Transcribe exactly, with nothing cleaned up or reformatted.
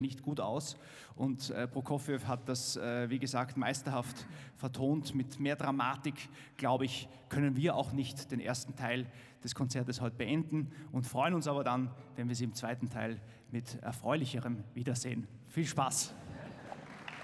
nicht gut aus und äh, Prokofjew hat das, äh, wie gesagt, meisterhaft vertont. Mit mehr Dramatik, glaube ich, können wir auch nicht den ersten Teil des Konzertes heute beenden und freuen uns aber dann, wenn wir Sie im zweiten Teil mit erfreulicherem wiedersehen. Viel Spaß!